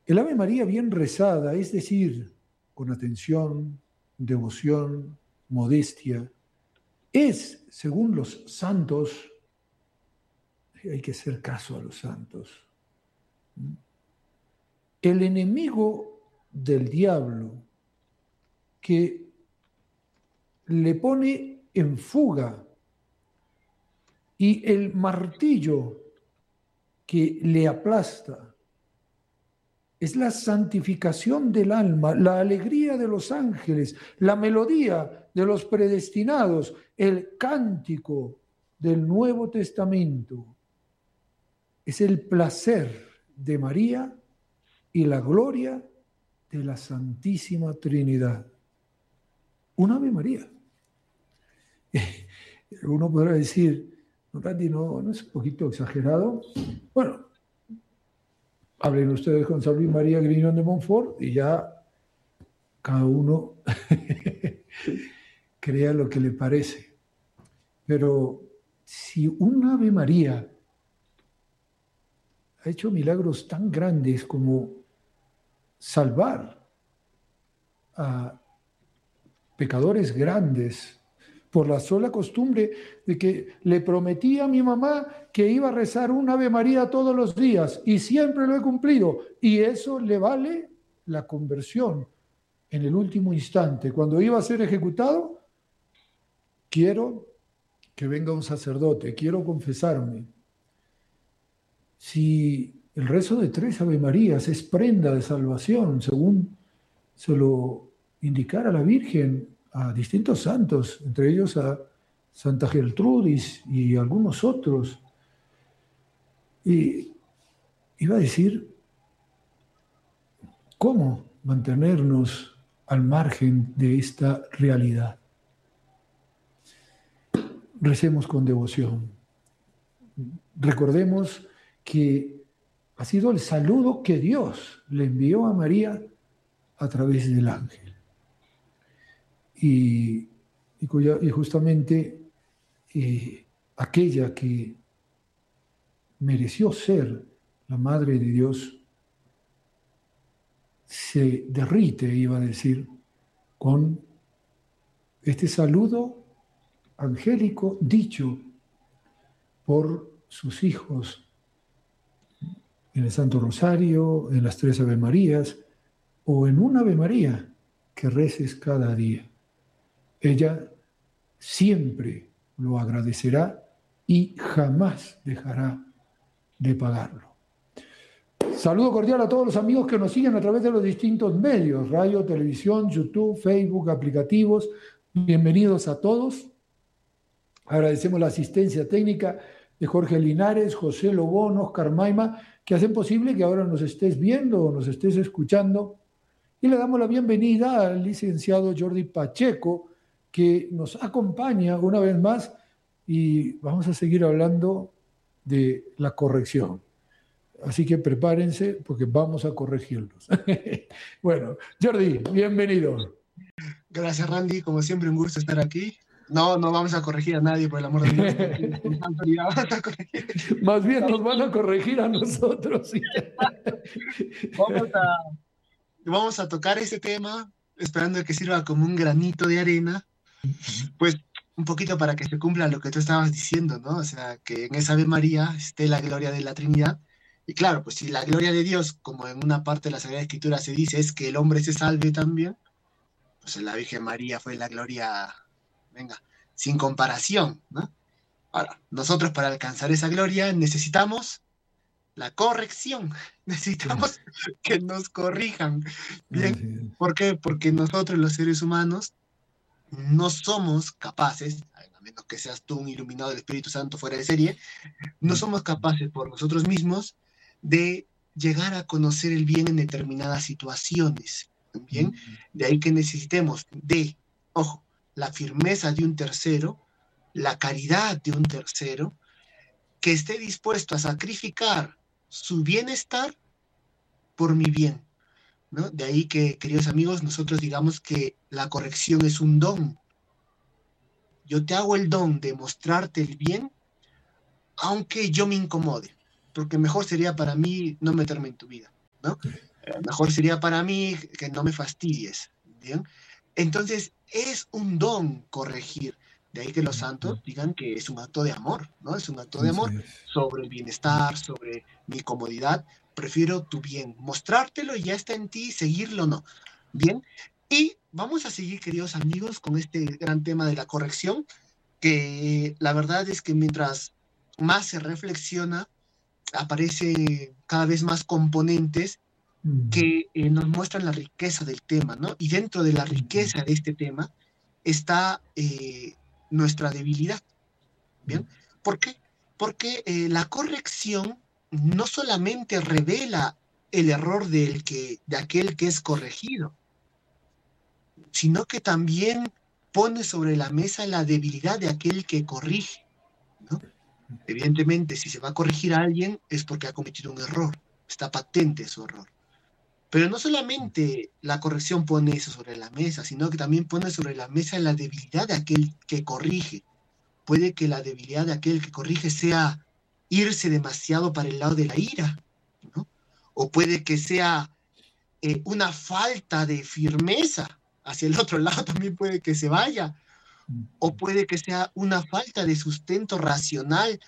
El Ave María bien rezada, es decir, con atención, devoción, modestia, es, según los santos, hay que hacer caso a los santos, el enemigo del diablo que le pone en fuga y el martillo que le aplasta es la santificación del alma, la alegría de los ángeles, la melodía de los predestinados, el cántico del Nuevo Testamento. Es el placer de María y la gloria de la Santísima Trinidad. Un Ave María. Uno podrá decir, Randy, ¿no es un poquito exagerado? Bueno, hablen ustedes con San Luis María Griñón de Montfort y ya cada uno crea lo que le parece. Pero si un Ave María ha hecho milagros tan grandes como salvar a pecadores grandes por la sola costumbre de que le prometí a mi mamá que iba a rezar un Ave María todos los días y siempre lo he cumplido, y eso le vale la conversión en el último instante. Cuando iba a ser ejecutado, quiero que venga un sacerdote, quiero confesarme. Si el rezo de 3 Ave Marías es prenda de salvación, según se lo indicara la Virgen a distintos santos, entre ellos a Santa Gertrudis y algunos otros, y iba a decir, ¿cómo mantenernos al margen de esta realidad? Recemos con devoción. Recordemos que ha sido el saludo que Dios le envió a María a través del ángel. Y justamente aquella que mereció ser la Madre de Dios se derrite, iba a decir, con este saludo angélico dicho por sus hijos en el Santo Rosario, en las 3 Ave Marías o en un Ave María que reces cada día. Ella siempre lo agradecerá y jamás dejará de pagarlo. Saludo cordial a todos los amigos que nos siguen a través de los distintos medios, radio, televisión, YouTube, Facebook, aplicativos. Bienvenidos a todos. Agradecemos la asistencia técnica de Jorge Linares, José Lobón, Oscar Maima, que hacen posible que ahora nos estés viendo o nos estés escuchando. Y le damos la bienvenida al licenciado Jordi Pacheco, que nos acompaña una vez más, y vamos a seguir hablando de la corrección. Así que prepárense porque vamos a corregirlos. Bueno, Jordi, bienvenido. Gracias, Randy. Como siempre, un gusto estar aquí. No vamos a corregir a nadie, por el amor de Dios. Más bien nos van a corregir a nosotros. Vamos a tocar ese tema, esperando que sirva como un granito de arena, pues un poquito para que se cumpla lo que tú estabas diciendo, ¿no? O sea, que en esa Ave María esté la gloria de la Trinidad. Y claro, pues si la gloria de Dios, como en una parte de la Sagrada Escritura se dice, es que el hombre se salve también, pues en la Virgen María fue la gloria, venga, sin comparación, ¿no? Ahora, nosotros para alcanzar esa gloria necesitamos la corrección, necesitamos que nos corrijan. Bien, ¿por qué? Porque nosotros los seres humanos no somos capaces, a menos que seas tú un iluminado del Espíritu Santo fuera de serie, no somos capaces por nosotros mismos de llegar a conocer el bien en determinadas situaciones. Bien, de ahí que necesitemos ojo, la firmeza de un tercero, la caridad de un tercero, que esté dispuesto a sacrificar su bienestar por mi bien, ¿no? De ahí que, queridos amigos, nosotros digamos que la corrección es un don. Yo te hago el don de mostrarte el bien, aunque yo me incomode, porque mejor sería para mí no meterme en tu vida, ¿no? Mejor sería para mí que no me fastidies, ¿bien? Entonces, es un don corregir. De ahí que los santos digan que es un acto de amor, ¿no? Es un acto de Así amor es. sobre el bienestar, sobre mi comodidad. Prefiero tu bien, mostrártelo y ya está en ti, seguirlo o no. Bien, y vamos a seguir, queridos amigos, con este gran tema de la corrección, que la verdad es que mientras más se reflexiona, aparece cada vez más componentes que nos muestran la riqueza del tema, ¿no? Y dentro de la riqueza de este tema está nuestra debilidad, ¿bien? ¿Por qué? Porque la corrección no solamente revela el error de aquel que es corregido, sino que también pone sobre la mesa la debilidad de aquel que corrige, ¿no? Evidentemente, si se va a corregir a alguien es porque ha cometido un error, está patente su error. Pero no solamente la corrección pone eso sobre la mesa, sino que también pone sobre la mesa la debilidad de aquel que corrige. Puede que la debilidad de aquel que corrige sea irse demasiado para el lado de la ira, ¿no? O puede que sea una falta de firmeza hacia el otro lado, también puede que se vaya. O puede que sea una falta de sustento racional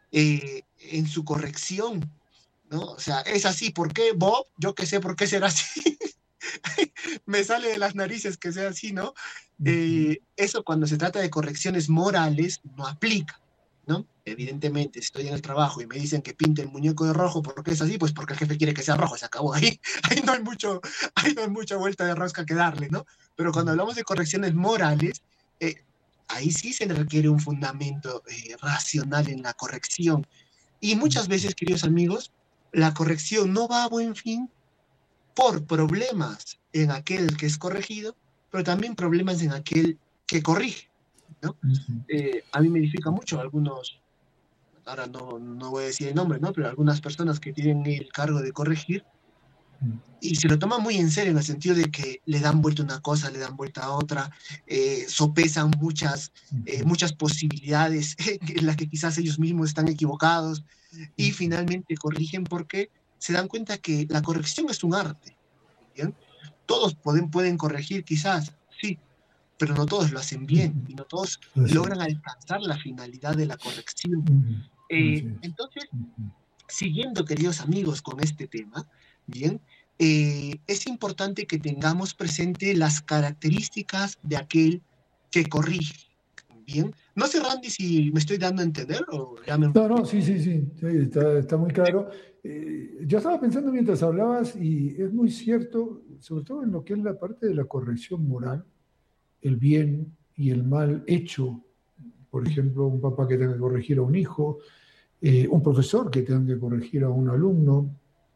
en su corrección, ¿no? O sea, es así, ¿por qué, Bob? Yo que sé por qué será así. Me sale de las narices que sea así, ¿no? Eso cuando se trata de correcciones morales no aplica, ¿no? Evidentemente, si estoy en el trabajo y me dicen que pinte el muñeco de rojo, ¿por qué es así? Pues porque el jefe quiere que sea rojo, se acabó ahí. Ahí no hay mucha vuelta de rosca que darle, ¿no? Pero cuando hablamos de correcciones morales, ahí sí se requiere un fundamento racional en la corrección. Y muchas veces, queridos amigos, la corrección no va a buen fin por problemas en aquel que es corregido, pero también problemas en aquel que corrige, ¿no? A mí me edifica mucho algunos, ahora no voy a decir el nombre, ¿no? Pero algunas personas que tienen el cargo de corregir y se lo toman muy en serio en el sentido de que le dan vuelta una cosa, le dan vuelta a otra, sopesan muchas posibilidades en las que quizás ellos mismos están equivocados y finalmente corrigen porque se dan cuenta que la corrección es un arte, ¿bien? Todos pueden corregir quizás, sí, pero no todos lo hacen bien y no todos logran alcanzar la finalidad de la corrección. Entonces, siguiendo, queridos amigos, con este tema, bien, es importante que tengamos presente las características de aquel que corrige, bien. No sé, Randy, si me estoy dando a entender o ya me... No, sí, está muy claro. Yo estaba pensando mientras hablabas y es muy cierto, sobre todo en lo que es la parte de la corrección moral, el bien y el mal hecho. Por ejemplo, un papá que tenga que corregir a un hijo, un profesor que tenga que corregir a un alumno.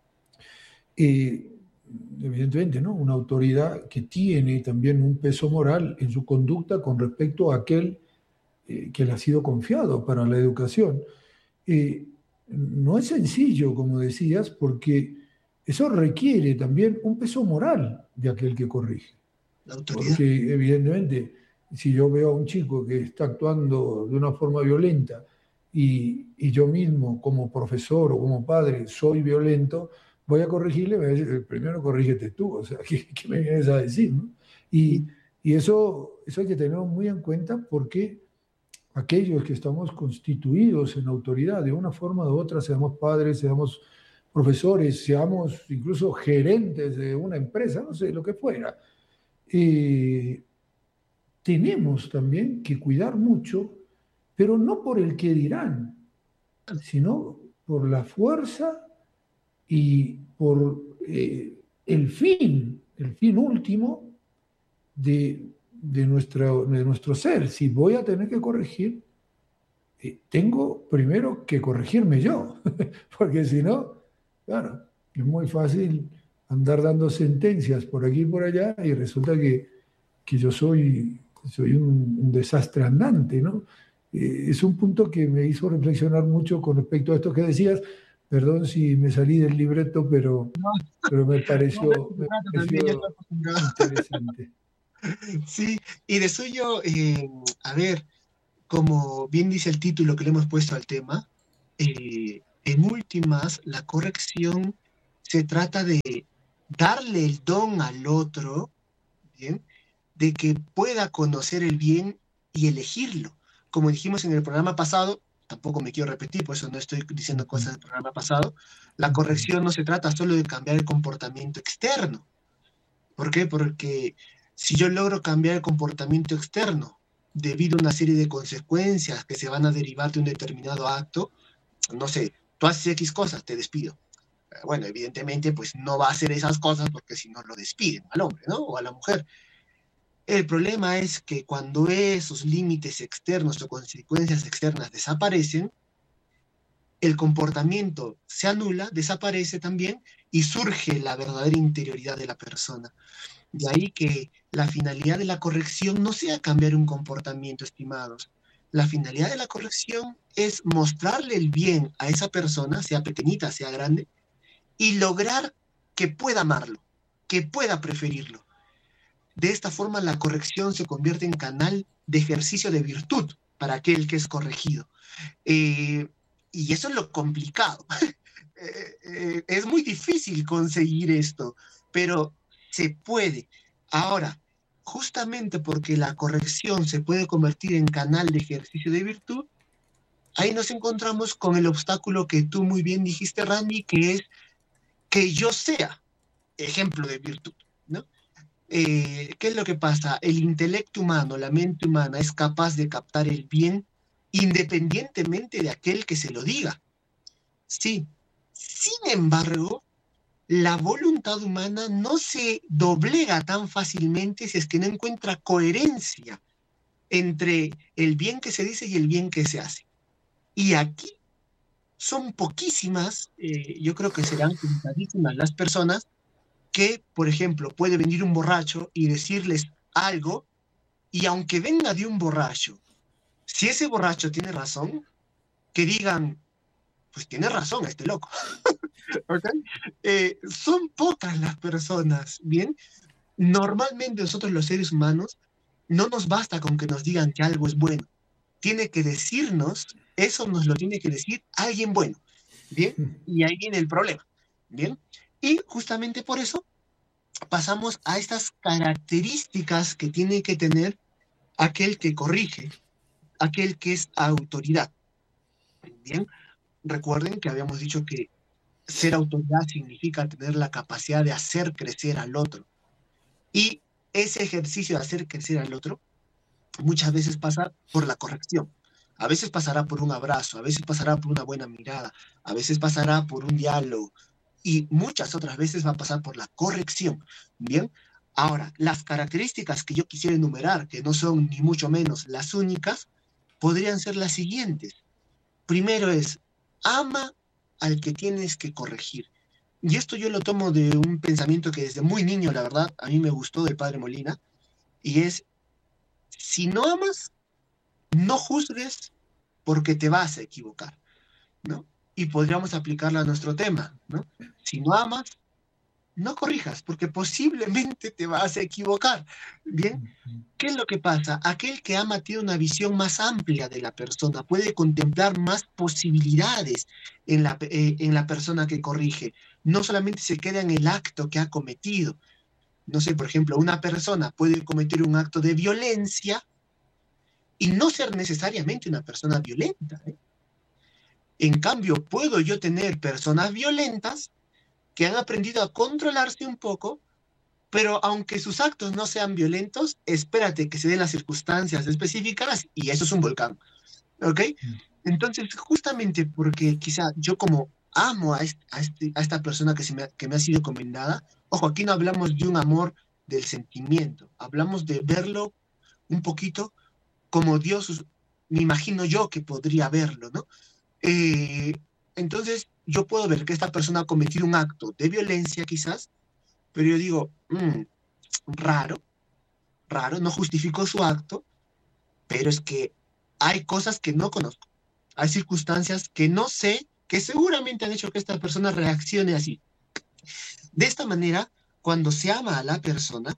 Evidentemente, ¿no? Una autoridad que tiene también un peso moral en su conducta con respecto a aquel que le ha sido confiado para la educación. No es sencillo, como decías, porque eso requiere también un peso moral de aquel que corrige. La autoridad. Porque evidentemente, si yo veo a un chico que está actuando de una forma violenta y yo mismo como profesor o como padre soy violento, voy a corregirle, me voy a decir, primero corrígete tú, o sea, ¿qué me vienes a decir? ¿No? Y eso hay que tenerlo muy en cuenta porque aquellos que estamos constituidos en autoridad, de una forma u otra, seamos padres, seamos profesores, seamos incluso gerentes de una empresa, no sé, lo que fuera, tenemos también que cuidar mucho, pero no por el que dirán, sino por la fuerza y por el fin último de nuestro ser. Si voy a tener que corregir, tengo primero que corregirme yo, porque si no, claro, es muy fácil andar dando sentencias por aquí y por allá y resulta que yo soy un desastre andante, ¿no? Es un punto que me hizo reflexionar mucho con respecto a esto que decías. Perdón si me salí del libreto, pero me pareció interesante. Sí, y de suyo, a ver, como bien dice el título que le hemos puesto al tema, en últimas, la corrección se trata de darle el don al otro, ¿bien? De que pueda conocer el bien y elegirlo. Como dijimos en el programa pasado, tampoco me quiero repetir, por eso no estoy diciendo cosas del programa pasado, la corrección no se trata solo de cambiar el comportamiento externo. ¿Por qué? Porque si yo logro cambiar el comportamiento externo debido a una serie de consecuencias que se van a derivar de un determinado acto, no sé, tú haces X cosas, te despido. Bueno, evidentemente, pues no va a hacer esas cosas porque si no lo despiden al hombre, ¿no? O a la mujer. El problema es que cuando esos límites externos o consecuencias externas desaparecen, el comportamiento se anula, desaparece también y surge la verdadera interioridad de la persona. De ahí que la finalidad de la corrección no sea cambiar un comportamiento, estimados. La finalidad de la corrección es mostrarle el bien a esa persona, sea pequeñita, sea grande, y lograr que pueda amarlo, que pueda preferirlo. De esta forma, la corrección se convierte en canal de ejercicio de virtud para aquel que es corregido. Y eso es lo complicado. Es muy difícil conseguir esto, pero se puede. Ahora, justamente porque la corrección se puede convertir en canal de ejercicio de virtud, ahí nos encontramos con el obstáculo que tú muy bien dijiste, Randy, que es que yo sea ejemplo de virtud, ¿no? ¿Qué es lo que pasa? El intelecto humano, la mente humana es capaz de captar el bien independientemente de aquel que se lo diga. Sí. Sin embargo, la voluntad humana no se doblega tan fácilmente si es que no encuentra coherencia entre el bien que se dice y el bien que se hace. Y aquí son poquísimas, yo creo que serán contadísimas las personas que, por ejemplo, puede venir un borracho y decirles algo, y aunque venga de un borracho, si ese borracho tiene razón, que digan, pues tiene razón este loco. ¿Okay? Son pocas las personas, ¿bien? Normalmente nosotros los seres humanos no nos basta con que nos digan que algo es bueno. Tiene que decirnos, eso nos lo tiene que decir alguien bueno, ¿bien? Y ahí viene el problema, ¿bien? Y justamente por eso pasamos a estas características que tiene que tener aquel que corrige, aquel que es autoridad. Bien, recuerden que habíamos dicho que ser autoridad significa tener la capacidad de hacer crecer al otro. Y ese ejercicio de hacer crecer al otro muchas veces pasa por la corrección. A veces pasará por un abrazo, a veces pasará por una buena mirada, a veces pasará por un diálogo y muchas otras veces va a pasar por la corrección. Bien, ahora, las características que yo quisiera enumerar, que no son ni mucho menos las únicas, podrían ser las siguientes. Primero es, ama al que tienes que corregir. Y esto yo lo tomo de un pensamiento que desde muy niño, la verdad, a mí me gustó del padre Molina, y es, si no amas, no juzgues porque te vas a equivocar, ¿no? Y podríamos aplicarla a nuestro tema, ¿no? Si no amas, no corrijas porque posiblemente te vas a equivocar, ¿bien? ¿Qué es lo que pasa? Aquel que ama tiene una visión más amplia de la persona, puede contemplar más posibilidades en la persona que corrige. No solamente se queda en el acto que ha cometido. No sé, por ejemplo, una persona puede cometer un acto de violencia y no ser necesariamente una persona violenta, ¿eh? En cambio, puedo yo tener personas violentas que han aprendido a controlarse un poco, pero aunque sus actos no sean violentos, espérate que se den las circunstancias específicas y eso es un volcán, ¿ok? Entonces, justamente porque quizá yo como amo a esta persona que me ha sido encomendada, ojo, aquí no hablamos de un amor del sentimiento, hablamos de verlo un poquito como Dios, me imagino yo que podría verlo, ¿no? Eh, entonces, yo puedo ver que esta persona ha cometido un acto de violencia quizás, pero yo digo, raro, raro, no justifico su acto, pero es que hay cosas que no conozco, hay circunstancias que no sé, que seguramente han hecho que esta persona reaccione así. De esta manera, cuando se ama a la persona,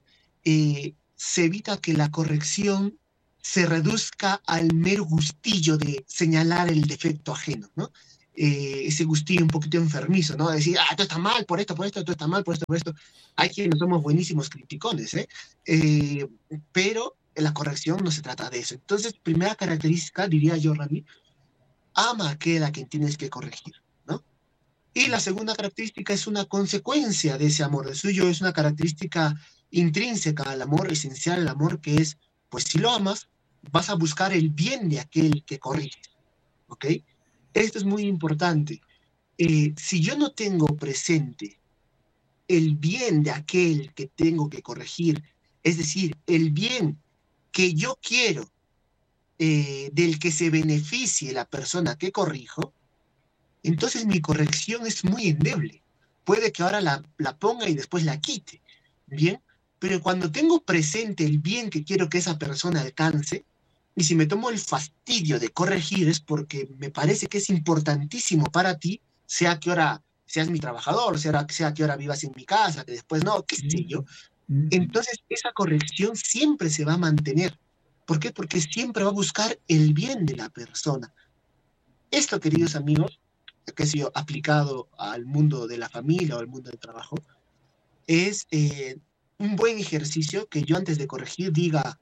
se evita que la corrección se reduzca al mero gustillo de señalar el defecto ajeno, ¿no? ese gustillo un poquito enfermizo, ¿no? De decir, ah, esto está mal por esto, esto está mal por esto, por esto. Hay quienes somos buenísimos criticones, ¿eh? Eh, pero la corrección no se trata de eso. Entonces, primera característica, diría yo, Randy, ama a aquel a quien tienes que corregir, ¿no? Y la segunda característica es una consecuencia de ese amor. El suyo es una característica intrínseca al amor, esencial al amor, que es, pues si lo amas, vas a buscar el bien de aquel que corriges, ¿ok? Esto es muy importante. Si yo no tengo presente el bien de aquel que tengo que corregir, es decir, el bien que yo quiero del que se beneficie la persona que corrijo, entonces mi corrección es muy endeble. Puede que ahora la ponga y después la quite, ¿bien? Pero cuando tengo presente el bien que quiero que esa persona alcance, y si me tomo el fastidio de corregir es porque me parece que es importantísimo para ti, sea que ahora seas mi trabajador, sea que ahora vivas en mi casa, que después no, qué sé yo, entonces esa corrección siempre se va a mantener. ¿Por qué? Porque siempre va a buscar el bien de la persona. Esto, queridos amigos, que ha sido aplicado al mundo de la familia o al mundo del trabajo, es un buen ejercicio que yo antes de corregir diga,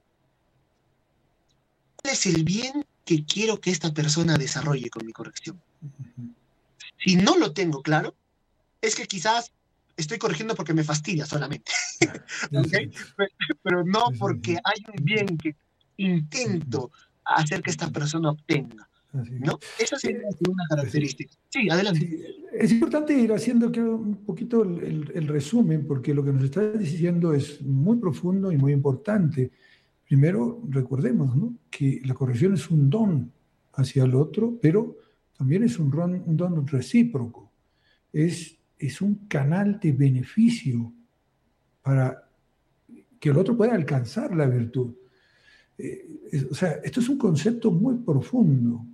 ¿cuál es el bien que quiero que esta persona desarrolle con mi corrección? Si no lo tengo claro, es que quizás estoy corrigiendo porque me fastidia solamente, ¿okay? Pero no porque hay un bien que intento hacer que esta persona obtenga, ¿no? Esa sería la segunda característica. Sí, adelante. Sí, es importante ir haciendo un poquito el resumen, porque lo que nos está diciendo es muy profundo y muy importante. Primero, recordemos, ¿no?, que la corrección es un don hacia el otro, pero también es un don recíproco. Es un canal de beneficio para que el otro pueda alcanzar la virtud. O sea, esto es un concepto muy profundo.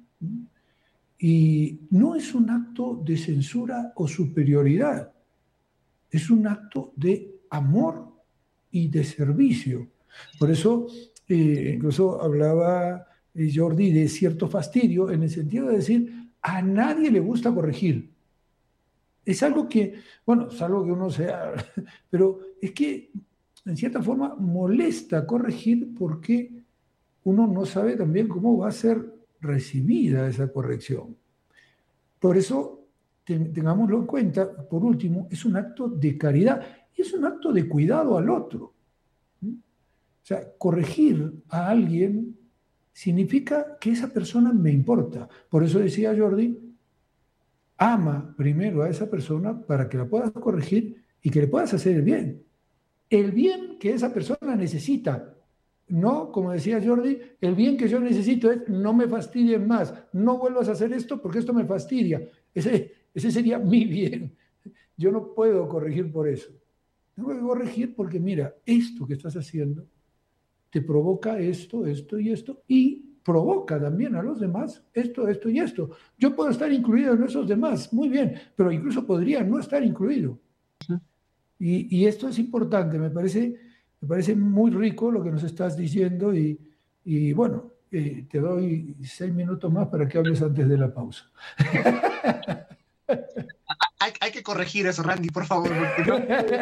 Y no es un acto de censura o superioridad, es un acto de amor y de servicio. Por eso, incluso hablaba Jordi de cierto fastidio, en el sentido de decir, a nadie le gusta corregir. Es algo que, bueno, es algo que uno sea, pero es que en cierta forma molesta corregir porque uno no sabe también cómo va a ser recibida esa corrección. Por eso, tengámoslo en cuenta, por último, es un acto de caridad y es un acto de cuidado al otro. O sea, corregir a alguien significa que esa persona me importa. Por eso decía Jordi, ama primero a esa persona para que la puedas corregir y que le puedas hacer el bien. El bien que esa persona necesita. No, como decía Jordi, el bien que yo necesito es no me fastidien más, no vuelvas a hacer esto porque esto me fastidia. Ese sería mi bien. Yo no puedo corregir por eso. Tengo que corregir porque, mira, esto que estás haciendo te provoca esto, esto y esto, y provoca también a los demás esto, esto y esto. Yo puedo estar incluido en esos demás, muy bien, pero incluso podría no estar incluido. Y esto es importante, me parece muy rico lo que nos estás diciendo y bueno, te doy 6 minutos más para que hables antes de la pausa. Hay que corregir eso, Randy, por favor. Porque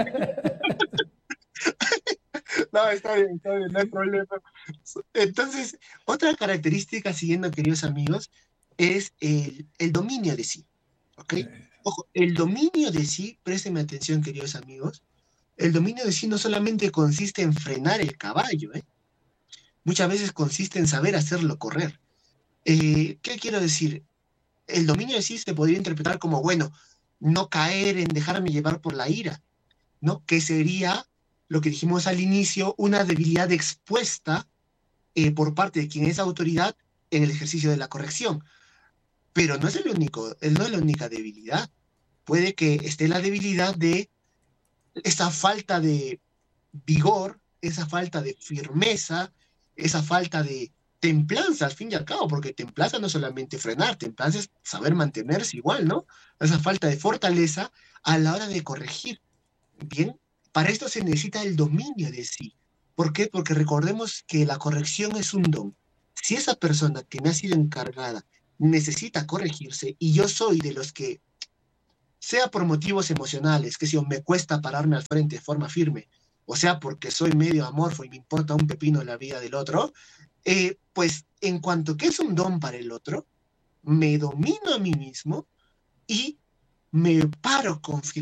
no, está bien, no hay problema. Entonces, otra característica, siguiendo, queridos amigos, es el dominio de sí. ¿Ok? Ojo, el dominio de sí, préstenme atención, queridos amigos, el dominio de sí no solamente consiste en frenar el caballo, ¿eh? Muchas veces consiste en saber hacerlo correr. ¿Qué quiero decir? El dominio de sí se podría interpretar como, bueno, no caer en dejarme llevar por la ira, ¿no? Que sería lo que dijimos al inicio, una debilidad expuesta por parte de quien es autoridad en el ejercicio de la corrección. Pero no es el único, no es la única debilidad. Puede que esté la debilidad de esa falta de vigor, esa falta de firmeza, esa falta de templanza, al fin y al cabo, porque templanza no es solamente frenar, templanza es saber mantenerse igual, ¿no? Esa falta de fortaleza a la hora de corregir. Bien, para esto se necesita el dominio de sí. ¿Por qué? Porque recordemos que la corrección es un don. Si esa persona que me ha sido encargada necesita corregirse y yo soy de los que, sea por motivos emocionales, que si me cuesta pararme al frente de forma firme, o sea porque soy medio amorfo y me importa un pepino la vida del otro, pues en cuanto que es un don para el otro, me domino a mí mismo y me paro con